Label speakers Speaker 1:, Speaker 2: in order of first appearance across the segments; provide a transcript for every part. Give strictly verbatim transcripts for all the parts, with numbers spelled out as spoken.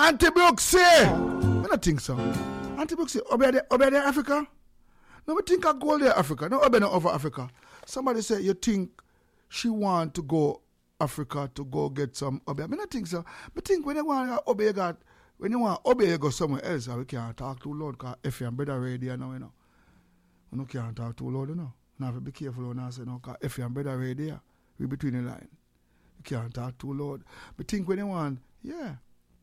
Speaker 1: Auntie Brooksy. I don't think so. Auntie Brooksy, Obey there, Obey there, Africa? No, we think I go there, Africa. No, Obey no over Africa. Somebody say you think she want to go Africa to go get some Obey. I don't think so. I think when you want Obey got, when you want Obey you go somewhere else, we can't talk too loud because if you're better radio now, you know. We can't talk too loud, you know. Now have to be careful when I say no, because if you're better radio, we between the line. You can't talk too loud. But think when you want, yeah.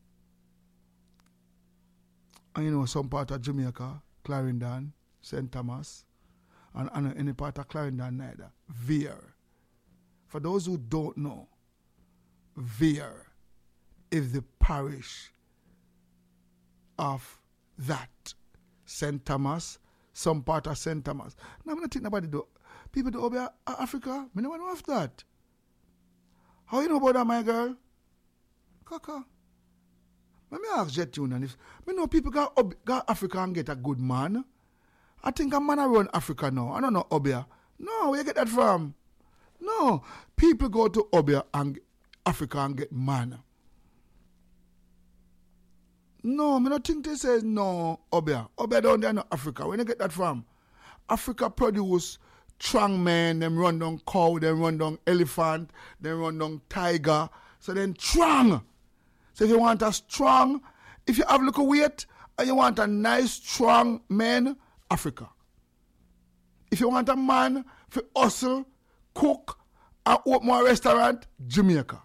Speaker 1: And you know, some part of Jamaica, Clarendon, Saint Thomas, and, and any part of Clarendon neither. Vere. For those who don't know, Vere is the parish of that Saint Thomas, some part of Saint Thomas. Now I'm not thinking about it though. People do over Africa, I don't know of that. How you know about that, my girl? Kaka. Let me ask Jet Tune, and if I know people got, got Africa and get a good man. I think a man around Africa now. I don't know Obia. No, where you get that from? No. People go to Obia and Africa and get man. No, I don't think they say no, Obia. Obia down there no Africa. Where you get that from? Africa produce strong men, them run down cow, them run down elephant, them run down tiger. So then strong. So if you want a strong, if you have a little weight, and you want a nice, strong man, Africa. If you want a man for hustle, cook, and open a restaurant, Jamaica.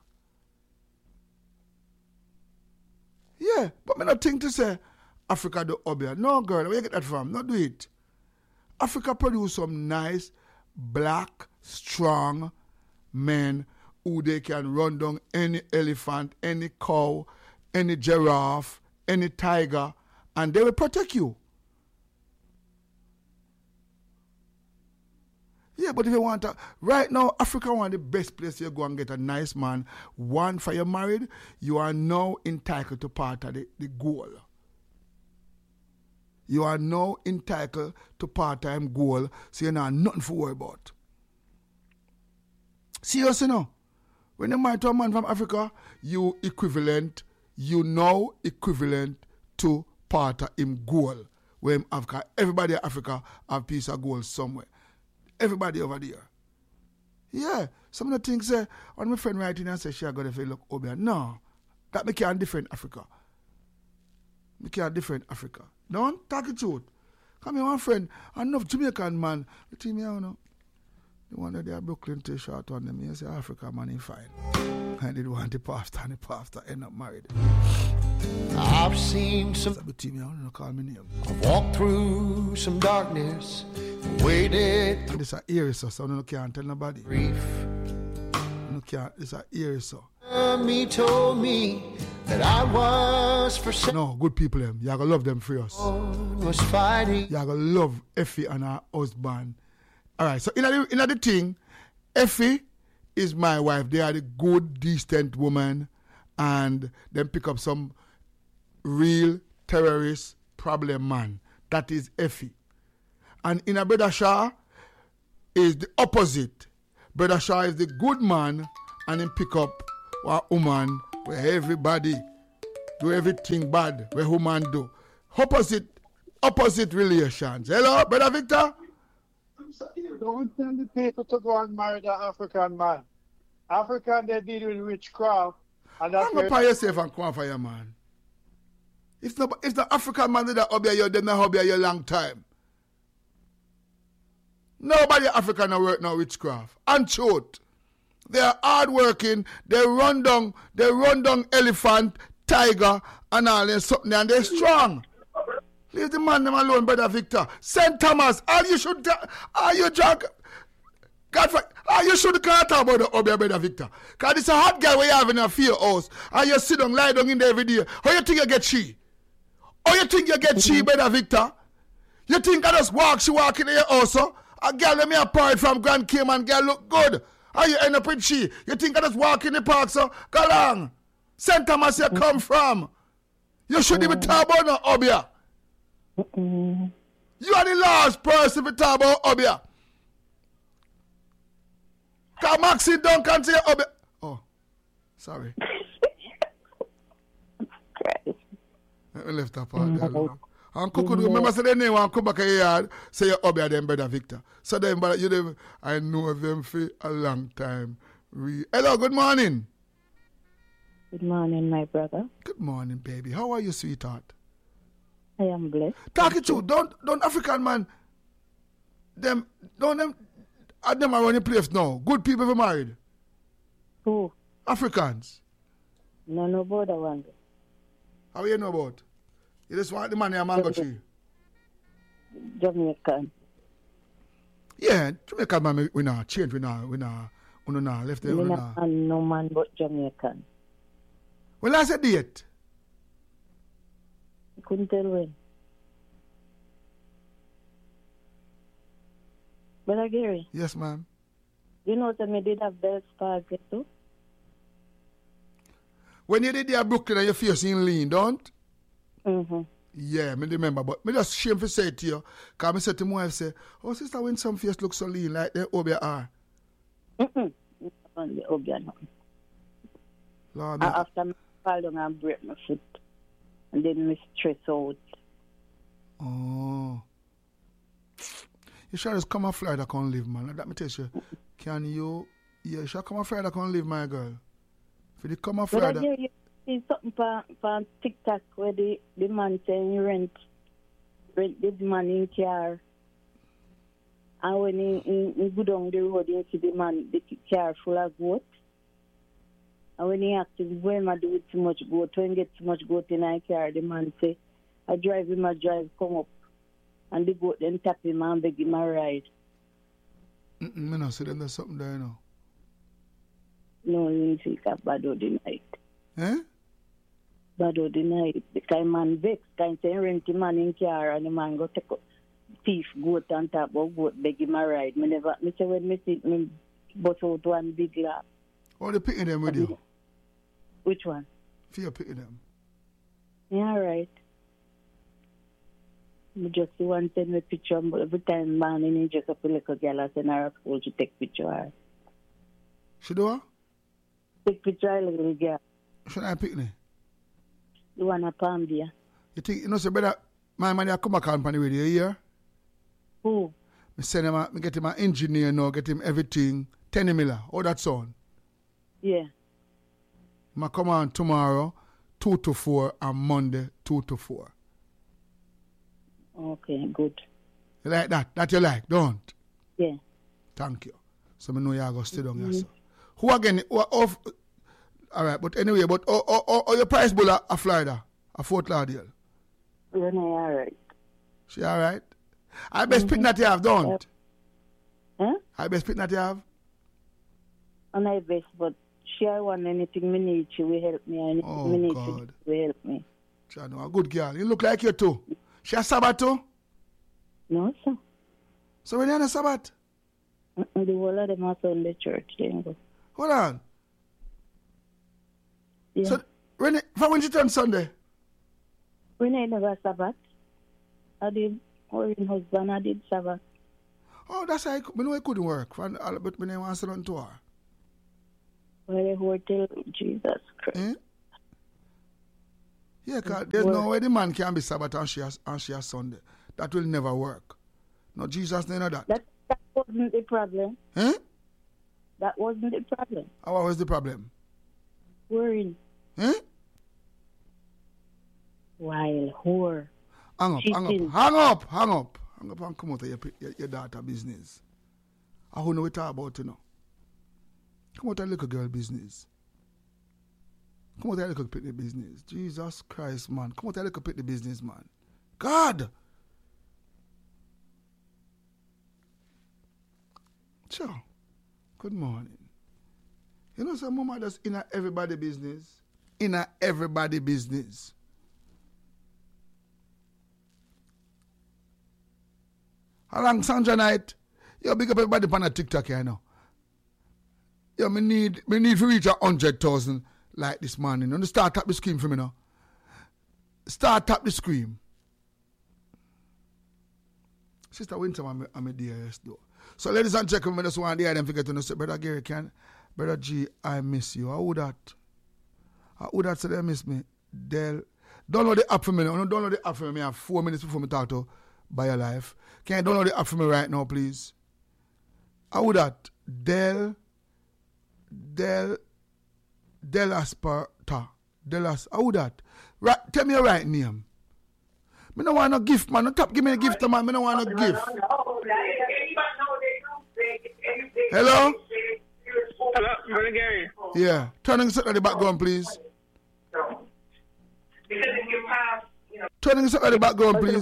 Speaker 1: Yeah, but I don't think to say Africa do obia. No, girl, where you get that from? Not do it. Africa produce some nice, black, strong men who they can run down any elephant, any cow, any giraffe, any tiger, and they will protect you. Yeah, but if you want to, right now, Africa want the best place you go and get a nice man. One, for you married, you are now entitled to part of the, the goal. You are now entitled to part-time goal, so you're not nothing to worry about. Seriously now. When you marry to a man from Africa, you equivalent, you now equivalent to part of him goal. Where him Africa, everybody in Africa have piece of gold somewhere. Everybody over there. Yeah. Some of the things say, when my friend writing and say she are going to look over. No. That make you different Africa. Make you different Africa. Don't talk the truth. Come here, one friend, enough Jamaican man. The team here, you know. The one that they are Brooklyn t-shirt on them, he say Africa man is fine. And they want the pastor and the pastor end up married.
Speaker 2: I've seen some.
Speaker 1: The team here, you know, call me name.
Speaker 2: I've walked through some darkness, waited.
Speaker 1: And this is eerie, so so you can't tell nobody.
Speaker 2: Grief.
Speaker 1: You can't. This is eerie, so.
Speaker 2: Me told me that I was for sale.
Speaker 1: No, good people them. You gotta love them for us.
Speaker 2: Was fighting.
Speaker 1: You gotta love Effie and her husband. Alright, so in the, in the thing, Effie is my wife. They are the good, decent woman, and then pick up some real terrorist problem man. That is Effie. And in a Brother Shaw is the opposite. Brother Shaw is the good man, and then pick up a woman where everybody do everything bad, where woman do. Opposite, opposite relations. Hello, Brother Victor?
Speaker 3: Don't tell the people to go and marry the African man. African, they deal with witchcraft. And that's
Speaker 1: I'm going to pay yourself and come for your man. If the, if the African man did that hobby you, then not hobby you long time. Nobody African no work no witchcraft. And truth. They are hard working. They run down, they run down elephant, tiger, and all and something, and they're strong. Leave the man them alone, Brother Victor. Saint Thomas, all you should ta- all you drunk. God for all you should can't talk about the Obia, Brother Victor. Cause it's a hot guy where you have in a fear house. And you sit down, lie down in there every day. How you think you get she? How you think you get she, Brother Victor? You think I just walk, she walk in here also? A girl let me a parade from Grand Cayman, girl look good. How you end up with she? You think I just walk in the park, so go along. Saint Thomas you come from. You shouldn't even talk about no Obia.
Speaker 4: Mm-mm.
Speaker 1: You are the last person to talk about Obia. Because Maxine Duncan say Obia. Oh, sorry. I left that part there. Lord. And Kukudu, remember say the name and come back a yard, say you obey them, brother Victor. So them, but you them, I know them for a long time. We, hello, good morning.
Speaker 4: Good morning, my brother.
Speaker 1: Good morning, baby. How are you, sweetheart?
Speaker 4: I am blessed.
Speaker 1: Talk it true. Don't, don't African man, them, don't them, uh, them are running place now. Good people were married.
Speaker 4: Who?
Speaker 1: Africans.
Speaker 4: No, no, border one.
Speaker 1: How you know about? You just want the money a mango tree.
Speaker 4: Jamaican.
Speaker 1: Yeah, Jamaican man, we not change, we not, we not, we not left there,
Speaker 4: Me
Speaker 1: we
Speaker 4: not
Speaker 1: not.
Speaker 4: and no man but Jamaican.
Speaker 1: Well, I said date.
Speaker 4: I couldn't tell when. Brother Gary,
Speaker 1: Yes, ma'am.
Speaker 4: you know that me did have Bell's Park too?
Speaker 1: When you did your Brooklyn and your face in lean, don't?
Speaker 4: Mm-hmm.
Speaker 1: Yeah, me remember, but me just shame to say it to you. Because I said to my wife, say, oh, sister, when some face look so lean, like they over are.
Speaker 4: Mm-mm. On the Obiano.
Speaker 1: Lord,
Speaker 4: And
Speaker 1: me-
Speaker 4: after I fall down and break my foot. And then me stress out.
Speaker 1: oh. You should just come on Florida, come live, man. Let me tell you. Can you, yeah, you should come on Florida, come live, my girl. If you come on
Speaker 4: But I
Speaker 1: Florida.
Speaker 4: hear you see something for, for TikTok where the, the man saying you rent, rent the man in car. And when he, he, he go down the road, you see the man, the car full of goat. And when he asks him, where am I doing too much goat? When he get too much goat in my car, the man say, I drive him, I drive, come up. And the goat then tap him and beg him a ride.
Speaker 1: Mm-mm, me not see them, there's something there, you know.
Speaker 4: No, you think of Bado the night.
Speaker 1: Eh?
Speaker 4: Bado the night. The kind man vex, kind say rent the man in car and the man go take up thief goat and tap of goat, beg him a ride. Me never, me say when me see me bust out one big laugh.
Speaker 1: Oh, they picking them with you.
Speaker 4: Which one?
Speaker 1: For you picking them.
Speaker 4: Yeah, all right. Me just see one send me picture, but every time man in he just up a little girl and send her at school to take picture of her.
Speaker 1: She do what?
Speaker 4: Take picture of a little girl.
Speaker 1: Should I pick me?
Speaker 4: The one at Palm there.
Speaker 1: You think, you know, so better, my money I come back on the radio here.
Speaker 4: Who?
Speaker 1: Me send him, a, me get him an engineer now, get him everything. Ten miller. Oh, that sound.
Speaker 4: Yeah.
Speaker 1: I come on tomorrow, two to four, and Monday, two to four.
Speaker 4: Okay, good.
Speaker 1: You like that? That you like, don't?
Speaker 4: Yeah.
Speaker 1: Thank you. So I know you're going to stay down here, sir. Who again? Who, off, all right, but anyway, but oh, oh, oh, oh your price bull a Florida, a Fort Lauderdale.
Speaker 4: Renee, all right.
Speaker 1: She all right? I best mm-hmm. pick that you have, don't?
Speaker 4: Huh?
Speaker 1: I best pick that you have?
Speaker 4: And I best, but she I want anything me need, she will help me. Anything
Speaker 1: Oh,
Speaker 4: me need,
Speaker 1: God.
Speaker 4: she will help me.
Speaker 1: She know, a good girl. You look like you too. She a Sabbath too?
Speaker 4: No, sir.
Speaker 1: So when you on a Sabbath?
Speaker 4: Mm-mm, the whole of them are Sunday church. They go.
Speaker 1: Hold on.
Speaker 4: Yeah.
Speaker 1: So, when, for when she turn Sunday?
Speaker 4: When I never Sabbath, I did, or in husband, I did Sabbath.
Speaker 1: Oh, that's how I, I know it couldn't work. But when I want to say nothing to her.
Speaker 4: Where the hotel, Jesus Christ.
Speaker 1: Eh? Yeah, cause there's no way the man can be Sabbath and she has, and she has Sunday. That will never work. No, Jesus didn't know that.
Speaker 4: That, that wasn't the problem.
Speaker 1: Eh?
Speaker 4: That wasn't the problem.
Speaker 1: What was the problem?
Speaker 4: Worrying.
Speaker 1: Eh?
Speaker 4: While whore.
Speaker 1: Hang up, hang
Speaker 4: Cheating.
Speaker 1: up, hang up, hang up. Hang up and come out of your, your, your daughter business. I don't know what talk about, you know. Come out of little girl business. Come out of little pitney business. Jesus Christ, man. Come out of little pitney business, man. God! Sure. Good morning. You know, some mama just in a everybody business. In a everybody business. Along Sandra night, you big up everybody on a TikTok here now. Yo, me need, me need to reach a hundred thousand like this morning. You know, start tap the screen for me now. Start tap the screen. Sister Winter, I'm, I'm a D R S though. So ladies and gentlemen, I just want to hear them forget to know, say, Brother Gary, can, Brother G, I miss you. How would that? How would that say they miss me? Del, Download the app for me. No, download the app for me. I have four minutes before me talk to BioLife. Can you download the app for me right now, please? How would that? Del, Del, Del Asparta. Del As, how would that? Right, tell me your right name. Me no want no gift, man. No top, give me a gift, man. Me no want no gift. Hello?
Speaker 5: Hello, Brother Gary.
Speaker 1: Yeah. Turning something at the background, please. Turning something at the background, please.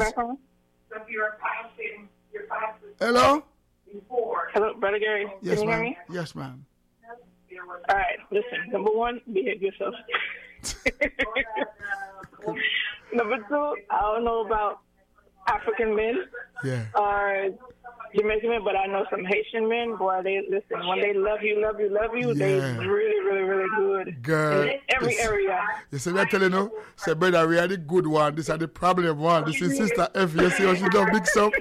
Speaker 1: Hello?
Speaker 5: Hello, Brother Gary.
Speaker 1: Yes,
Speaker 5: Can you hear
Speaker 1: ma'am.
Speaker 5: me?
Speaker 1: Yes, ma'am.
Speaker 5: All right, listen. Number one, behave yourself. Number two, I don't know about African men
Speaker 1: Yeah.
Speaker 5: or Jamaican men, but I know some Haitian men. Boy, they listen. When they love you, love you, love you, they
Speaker 1: Yeah.
Speaker 5: really, really, really good.
Speaker 1: Girl.
Speaker 5: In every
Speaker 1: Yes.
Speaker 5: area.
Speaker 1: You see, I tell you now, say, brother, we are the good one. This is the problem one. This is Sister F. You see how she don't mix up?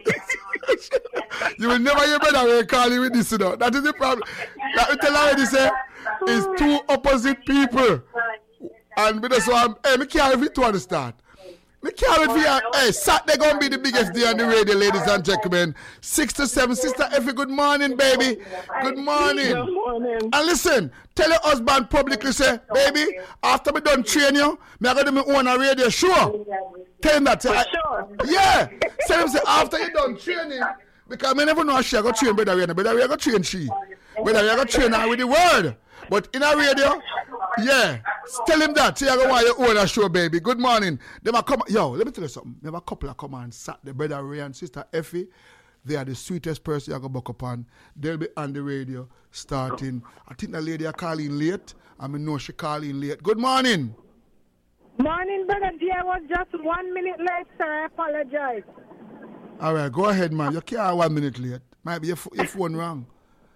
Speaker 1: You will never hear brother we call you with this, you know. That is the problem. Like we tell you already, say, it's two opposite people. And because so I'm, hey, me can't wait to understand. Me can't wait for you. Hey, Saturday gonna be the biggest day on the radio, ladies and gentlemen. Six to seven, Sister Effie, good morning, baby. Good morning.
Speaker 5: Good morning.
Speaker 1: And listen, tell your husband publicly, say, baby, after me done train you, me I gonna do me own a radio show. Tell him that. Say, I-
Speaker 5: Sure.
Speaker 1: yeah. Tell him, say, after you done training, because I never know how she go train Brother Ray. Brother Ray go train she. Brother Ray go train her with the word. But in a radio, yeah. Tell him that. Say, I go want your own a show, baby. Good morning. Them a come, yo, let me tell you something. They have a couple of come on Saturday. Brother Ray and Sister Effie. They are the sweetest person you can buck upon. They'll be on the radio starting. I think the lady are calling late. I mean, no, she calling late. Good morning.
Speaker 6: Morning, Brother G. I was just one minute late, sir. I apologize.
Speaker 1: All right, go ahead, man. You can't one minute late. Might be your, f- your phone wrong.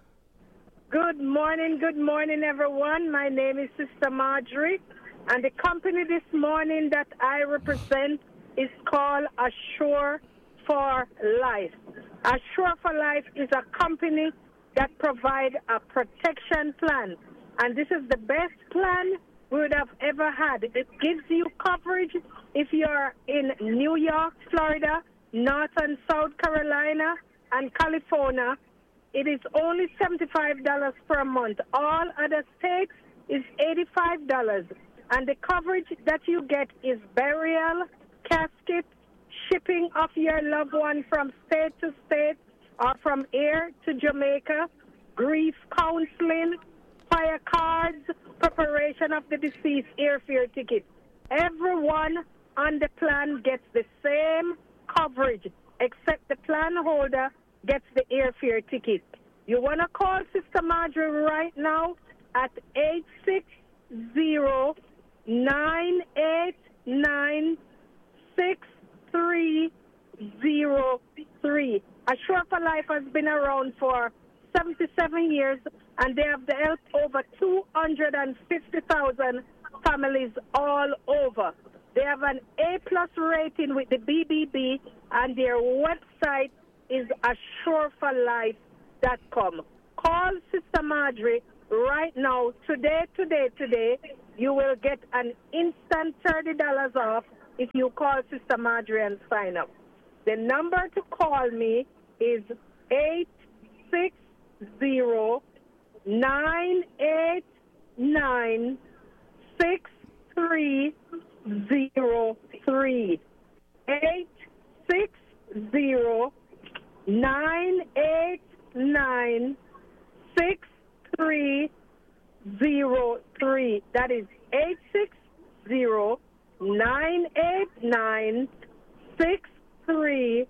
Speaker 6: Good morning, good morning, everyone. My name is Sister Marjorie, and the company this morning that I represent is called Assure for Life. Assure for Life is a company that provides a protection plan, and this is the best plan we would have ever had. It gives you coverage if you're in New York, Florida, North and South Carolina, and California. It is only seventy-five dollars per month. All other states is eighty-five dollars. And the coverage that you get is burial, casket, shipping of your loved one from state to state or from here to Jamaica, grief counseling, fire cards, preparation of the deceased, airfare ticket. Everyone on the plan gets the same coverage, except the plan holder gets the airfare ticket. You want to call Sister Marjorie right now at eight six zero, nine eight nine, six three zero three. Assure for Life has been around for seventy-seven years, and they have helped over two hundred fifty thousand families all over. They have an A-plus rating with the B B B, and their website is assure for life dot com. Call Sister Marjorie right now. Today, today, today, you will get an instant thirty dollars off if you call Sister Marjorie and sign up. The number to call me is eight six zero, nine eight nine, six three zero three. eight six zero, nine eight nine, six three zero three. That is eight six zero, nine eight nine, six three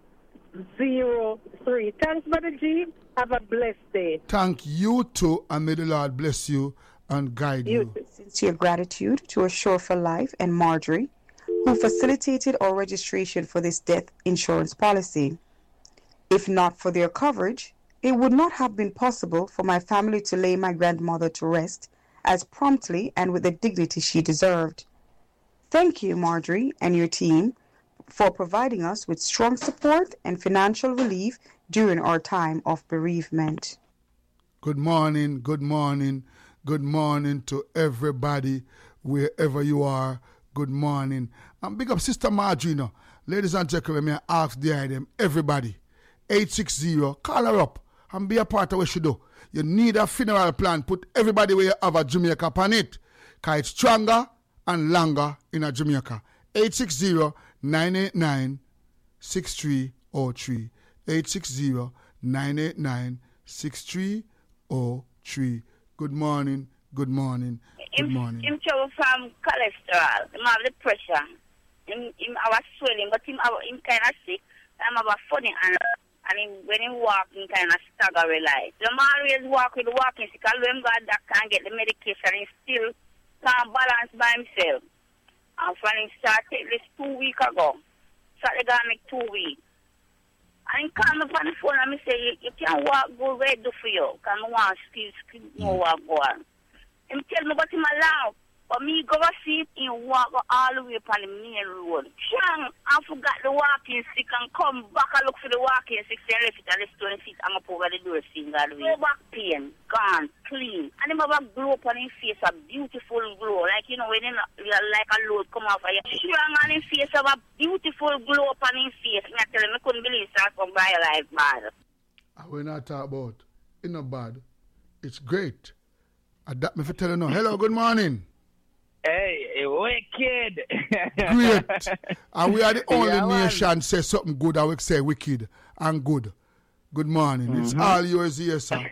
Speaker 6: zero three. Thanks, Brother G. Have a blessed day.
Speaker 1: Thank you too, and may the Lord bless you and guide you.
Speaker 6: You
Speaker 7: Sincere gratitude to Assure for Life and Marjorie, who facilitated our registration for this death insurance policy. If not for their coverage, it would not have been possible for my family to lay my grandmother to rest as promptly and with the dignity she deserved. Thank you, Marjorie and your team, for providing us with strong support and financial relief during our time of bereavement.
Speaker 1: Good morning, good morning, good morning to everybody, wherever you are. good morning. And big up Sister Marjorie, you know. Ladies and gentlemen, may I ask the item, everybody, eight six zero, call her up and be a part of what she do. You need a funeral plan. Put everybody where you have a Jamaica upon it. Because it's stronger and longer in a Jamaica. eight six zero, nine eight nine, six three zero three. eight six zero, nine eight nine, six three zero three. Good morning, good morning, good morning.
Speaker 8: Him trouble from cholesterol. Him have the pressure. Him, him have a swelling, but him, have, him kind of sick. Him have a funny and and him, when he walk, him kind of stagger like. Him always walk with the walking stick. Although him got that can't get the medication, he still can't balance by himself. And when he start take this two weeks ago, start the guy make two weeks. And he call me on the phone and me say, you, you can't walk, go where do for you. Because I want to still, still know what go on. He tell me about him allow. But me go see it and walk all the way upon the main road. Chang, I forgot the walking stick and come back and look for the walking stick and left it and left twenty feet and up over the door seeing all the way. Back pain, gone, clean. And him have a glow upon his face, a beautiful glow. Like, you know, when you like a load come off of you. Strong on his face, have a beautiful glow upon his face. And I tell him, I couldn't believe that from my life, bad.
Speaker 1: When I talk about, it's not bad. It's great. I that me for tell you now. Hello, good morning.
Speaker 9: Hey, wicked.
Speaker 1: Great. And we are the only
Speaker 9: Yeah, man.
Speaker 1: nation say something good. I will say wicked and good. Good morning. Mm-hmm. It's all yours here, sir.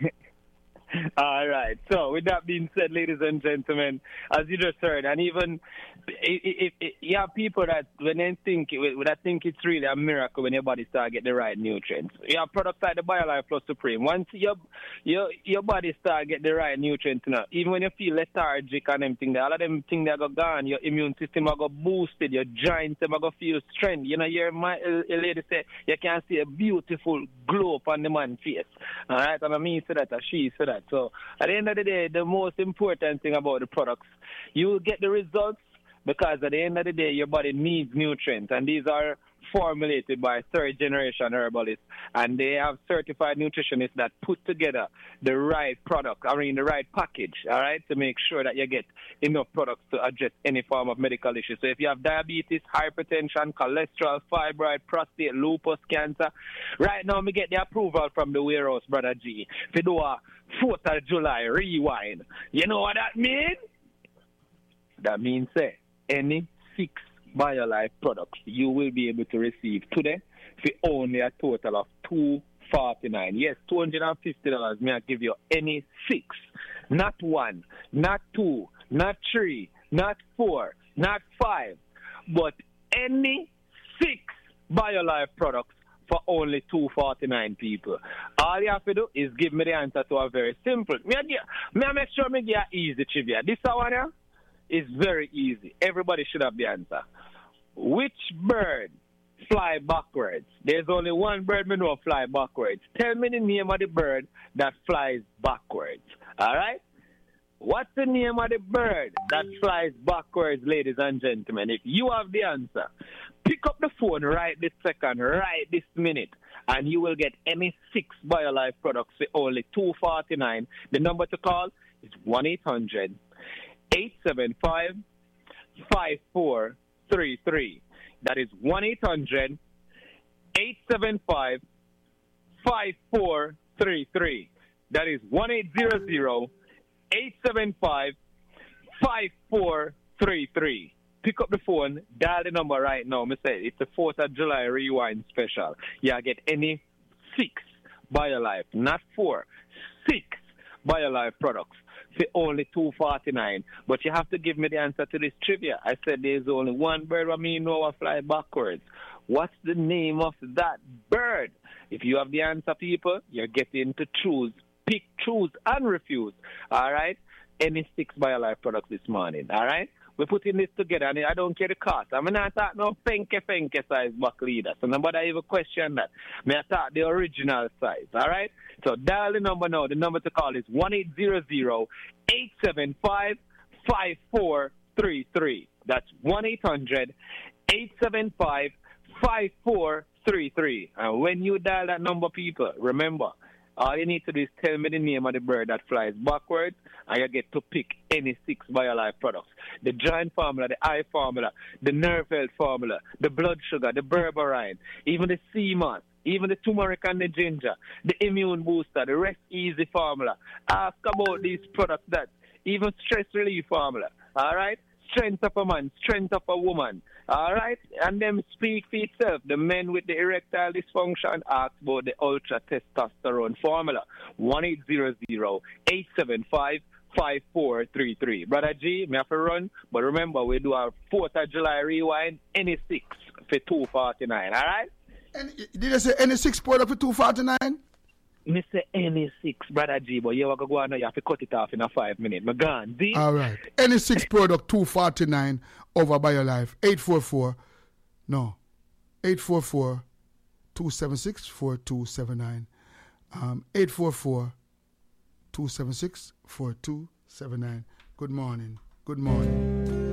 Speaker 9: All right. So, with that being said, ladies and gentlemen, as you just heard, and even if, if, you have people that when they think, when I think it's really a miracle when your body start get the right nutrients. You have products like the BioLife Plus Supreme. Once your your your body start get the right nutrients, you know, even when you feel lethargic and everything, all of them things that go gone, your immune system will go boosted, your joints will go feel strength. You know, your my a lady say you can see a beautiful glow upon the man's face. All right, and I mean say that, and she say that. So at the end of the day, the most important thing about the products, you will get the results because at the end of the day, your body needs nutrients, and these are formulated by third-generation herbalists, and they have certified nutritionists that put together the right product, I mean the right package, all right, to make sure that you get enough products to address any form of medical issue. So if you have diabetes, hypertension, cholesterol, fibroid, prostate, lupus, cancer, right now we get the approval from the warehouse, Brother G, to do a fourth of July rewind. You know what that means? That means, say, any six BioLife products you will be able to receive today for only a total of two forty-nine. Yes, two hundred fifty dollars. May I give you any six? Not one, not two, not three, not four, not five, but any six BioLife products for only two forty-nine people. All you have to do is give me the answer to a very simple. May I, give, may I make sure I give you easy trivia. This one here is very easy. Everybody should have the answer. Which bird fly backwards? There's only one bird we know fly backwards. Tell me the name of the bird that flies backwards. All right? What's the name of the bird that flies backwards, ladies and gentlemen? If you have the answer, pick up the phone right this second, right this minute, and you will get any six BioLife products for only two forty-nine. The number to call is one eight hundred, eight seven five, five four three three. That is one eight hundred, eight seven five, five four three three. That is one eight hundred, eight seven five, five four three three. Pick up the phone, dial the number right now. Me say it's the fourth of July rewind special. You get any six BioLife, not four, six BioLife products for only two forty-nine. But you have to give me the answer to this trivia. I said there's only one bird I mean know will fly backwards. What's the name of that bird? If you have the answer, people, you're getting to choose, pick, choose, and refuse. All right? Any six BioLife products this morning. All right? We're putting this together, and I don't care the cost. I'm not talking no fenke fenke size back leader. So nobody even question that. May I talk the original size, all right? So dial the number now. The number to call is one eight hundred, eight seven five, five four three three. That's one eight hundred, eight seven five, five four three three. And when you dial that number, people, remember, All you need to do is tell me the name of the bird that flies backwards, and you get to pick any six BioLife products. The Giant Formula, the Eye Formula, the Nerve Health Formula, the Blood Sugar, the Berberine, even the C M O S, even the turmeric and the ginger, the Immune Booster, the Rest Easy Formula. Ask about these products that, even Stress Relief Formula, all right? Strength of a man, strength of a woman, all right? And them speak for itself. The men with the erectile dysfunction ask about the ultra testosterone formula. one eight hundred, eight seven five, five four three three. Brother G, me have to run, but remember, we do our fourth of July rewind, any six for two forty-nine, all right?
Speaker 1: And did I say any six port for two forty-nine?
Speaker 9: Me say any six, Brother G, but you have to go on now, you have to cut it off in a five minutes. Me gone, D.
Speaker 1: All right. Any six product two forty-nine over BioLife. eight four four, no, eight four four, two seven six, four two seven nine. Um, eight four four, two seven six, four two seven nine. Good morning. Good morning.